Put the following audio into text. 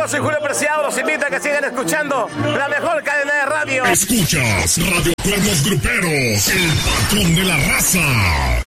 soy Julio Preciado. Los invito a que sigan escuchando la mejor cadena de radio. Escuchas Radio Cuernos Gruperos, el patrón de la raza.